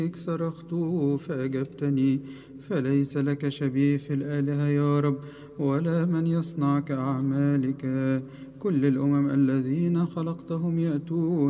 صرخت فأجبتني، فليس لك شبيه في الآلهة يا رب، ولا من يصنع كأعمالك. كل الأمم الذين خلقتهم يأتون